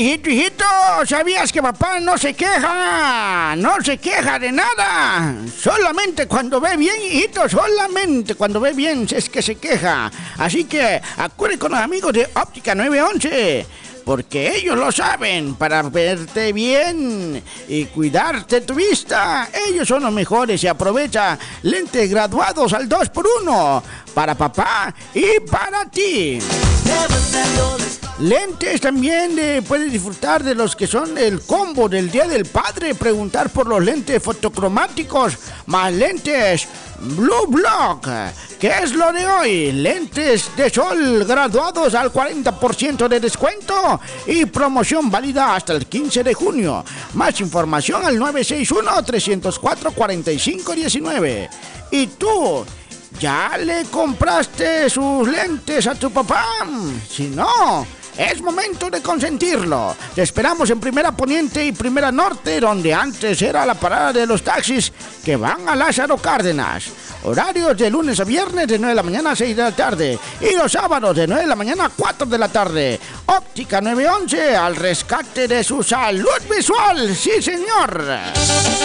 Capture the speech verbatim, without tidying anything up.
hijito, hijito, ¿sabías que papá no se queja? No se queja de nada. Solamente cuando ve bien, hijito, solamente cuando ve bien es que se queja. Así que acude con los amigos de Óptica nueve once, porque ellos lo saben, para verte bien y cuidarte tu vista. Ellos son los mejores y aprovecha lentes graduados al dos por uno para papá y para ti. Lentes también de, puedes disfrutar de los que son el combo del Día del Padre. Preguntar por los lentes fotocromáticos más lentes Blue Block. ¿Qué es lo de hoy? Lentes de sol graduados al cuarenta por ciento de descuento y promoción válida hasta el quince de junio. Más información al nueve seis uno, tres cero cuatro, cuatro cinco uno nueve. ¿Y tú? ¿Ya le compraste sus lentes a tu papá? Si no, es momento de consentirlo. Te esperamos en Primera Poniente y Primera Norte, donde antes era la parada de los taxis que van a Lázaro Cárdenas. Horarios de lunes a viernes de nueve de la mañana a seis de la tarde y los sábados de nueve de la mañana a cuatro de la tarde. Óptica nueve once, al rescate de su salud visual. ¡Sí, señor!